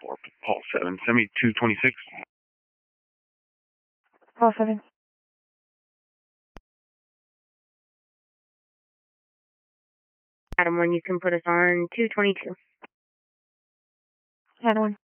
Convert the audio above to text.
4, Paul 7, send me 226. Paul 7. Adam 1, you can put us on 222. Adam 1.